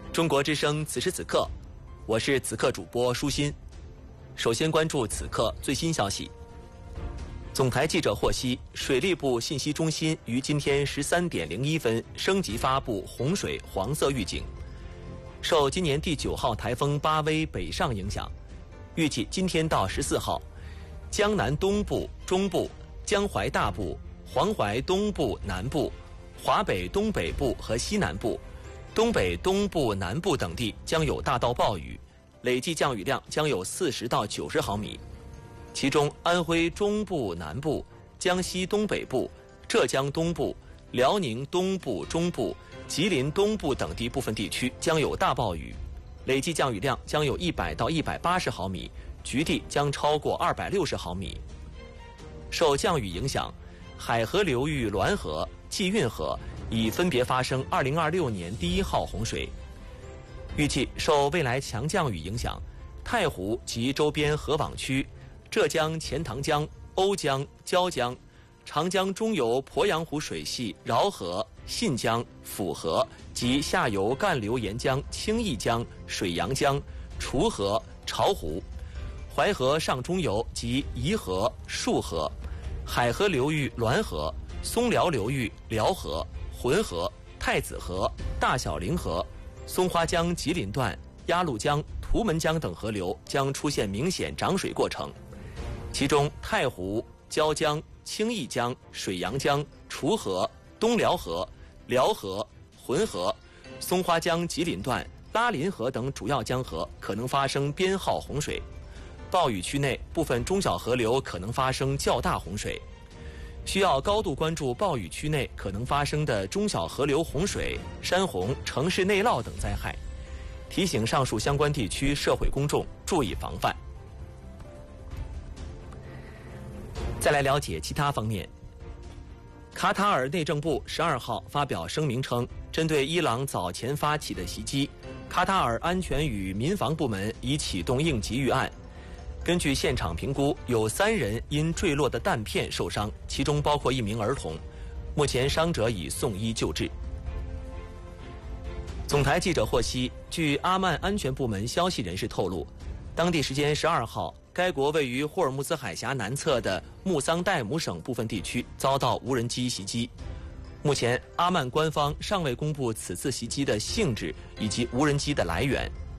中国之声此时此刻，我是此刻主播舒心。首先关注此刻最新消息。总台记者获悉，水利部信息中心于今天13点01分升级发布洪水黄色预警。受今年第9号台风巴威北上影响，预计今天到14号，江南东部、中部、江淮大部、黄淮东部、南部、华北东北部和西南部、东北东部南部等地将有大到暴雨，累计降雨量将有40到90毫米。其中安徽中部南部、江西东北部、浙江东部、辽宁东部中部、吉林东部等地部分地区将有大暴雨，累计降雨量将有100到180毫米，局地将超过260毫米。受降雨影响，海河流域滦河、济运河已分别发生2026年第1号洪水。预计受未来强降雨影响，太湖及周边河网区、浙江钱塘江、瓯江、椒江、长江中游鄱阳湖水系饶河、信江、抚河及下游干流沿江清义江、水阳江、滁河、巢湖、淮河上中游及颐河、束河、海河流域滦河、松辽流域辽河、浑河、太子河、大小凌河、松花江吉林段、鸭绿江、图们江等河流将出现明显涨水过程。其中太湖、椒江、清义江、水阳江、滁河、东辽河、辽河、浑河、松花江吉林段、拉林河等主要江河可能发生编号洪水。暴雨区内部分中小河流可能发生较大洪水，需要高度关注暴雨区内可能发生的中小河流洪水、山洪、城市内涝等灾害，提醒上述相关地区社会公众注意防范。再来了解其他方面。卡塔尔内政部12号发表声明称，针对伊朗早前发起的袭击，卡塔尔安全与民防部门已启动应急预案。根据现场评估，有3人因坠落的弹片受伤，其中包括1名儿童。目前伤者已送医救治。总台记者获悉，据阿曼安全部门消息人士透露，当地时间12号，该国位于霍尔木兹海峡南侧的穆桑代姆省部分地区遭到无人机袭击。目前，阿曼官方尚未公布此次袭击的性质以及无人机的来源。